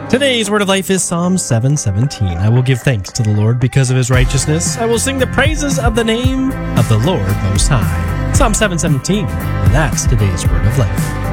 Today's word of life is Psalm 7:17. I will give thanks to the Lord because of his righteousness. I will sing the praises of the name of the Lord Most High. Psalm 7:17. That's today's word of life.